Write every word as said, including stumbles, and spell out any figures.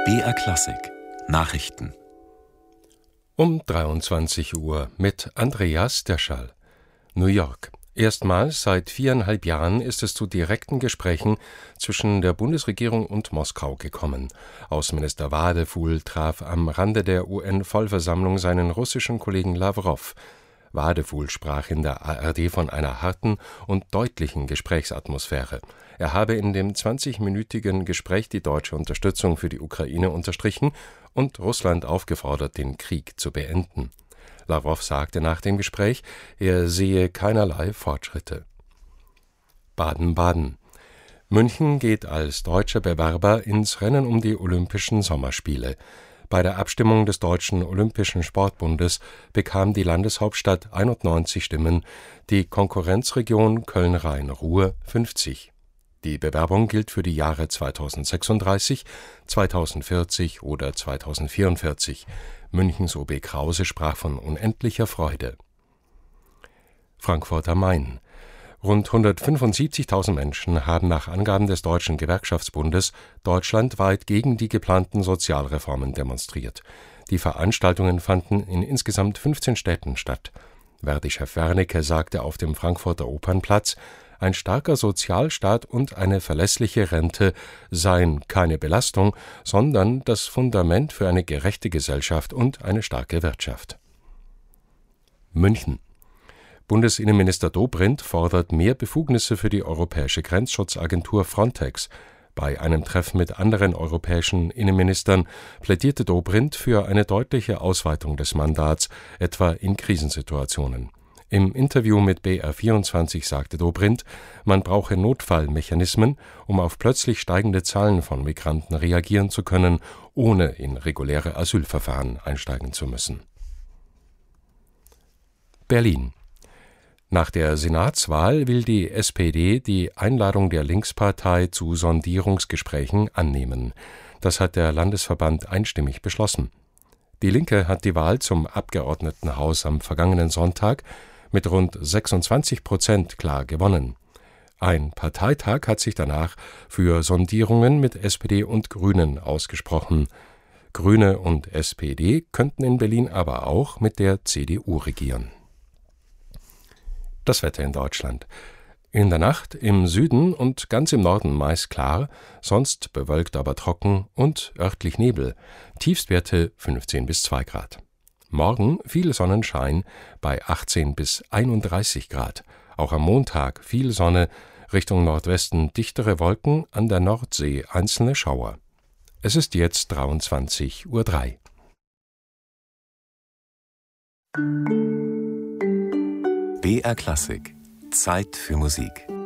B R Klassik Nachrichten Um dreiundzwanzig Uhr mit Andreas Döscherl. New York. Erstmals seit viereinhalb Jahren ist es zu direkten Gesprächen zwischen der Bundesregierung und Moskau gekommen. Außenminister Wadefuhl traf am Rande der U N-Vollversammlung seinen russischen Kollegen Lawrow. Wadefuhl sprach in der A R D von einer harten und deutlichen Gesprächsatmosphäre. Er habe in dem zwanzigminütigen Gespräch die deutsche Unterstützung für die Ukraine unterstrichen und Russland aufgefordert, den Krieg zu beenden. Lawrow sagte nach dem Gespräch, er sehe keinerlei Fortschritte. Baden-Baden. München geht als deutscher Bewerber ins Rennen um die Olympischen Sommerspiele. Bei der Abstimmung des Deutschen Olympischen Sportbundes bekam die Landeshauptstadt einundneunzig Stimmen, die Konkurrenzregion Köln-Rhein-Ruhr fünfzig. Die Bewerbung gilt für die Jahre zweitausendsechsunddreißig, zweitausendvierzig oder zweitausendvierundvierzig. Münchens O B Krause sprach von unendlicher Freude. Frankfurt am Main. Rund hundertfünfundsiebzigtausend Menschen haben nach Angaben des Deutschen Gewerkschaftsbundes deutschlandweit gegen die geplanten Sozialreformen demonstriert. Die Veranstaltungen fanden in insgesamt fünfzehn Städten statt. Verdi-Chef Wernicke sagte auf dem Frankfurter Opernplatz, ein starker Sozialstaat und eine verlässliche Rente seien keine Belastung, sondern das Fundament für eine gerechte Gesellschaft und eine starke Wirtschaft. München. Bundesinnenminister Dobrindt fordert mehr Befugnisse für die europäische Grenzschutzagentur Frontex. Bei einem Treffen mit anderen europäischen Innenministern plädierte Dobrindt für eine deutliche Ausweitung des Mandats, etwa in Krisensituationen. Im Interview mit B R vierundzwanzig sagte Dobrindt, man brauche Notfallmechanismen, um auf plötzlich steigende Zahlen von Migranten reagieren zu können, ohne in reguläre Asylverfahren einsteigen zu müssen. Berlin. Nach der Senatswahl will die S P D die Einladung der Linkspartei zu Sondierungsgesprächen annehmen. Das hat der Landesverband einstimmig beschlossen. Die Linke hat die Wahl zum Abgeordnetenhaus am vergangenen Sonntag mit rund sechsundzwanzig Prozent klar gewonnen. Ein Parteitag hat sich danach für Sondierungen mit S P D und Grünen ausgesprochen. Grüne und S P D könnten in Berlin aber auch mit der C D U regieren. Das Wetter in Deutschland. In der Nacht im Süden und ganz im Norden meist klar, sonst bewölkt, aber trocken und örtlich Nebel. Tiefstwerte fünfzehn bis zwei Grad. Morgen viel Sonnenschein bei achtzehn bis einunddreißig Grad. Auch am Montag viel Sonne, Richtung Nordwesten dichtere Wolken, an der Nordsee einzelne Schauer. Es ist jetzt dreiundzwanzig Uhr drei. B R Klassik Zeit für Musik.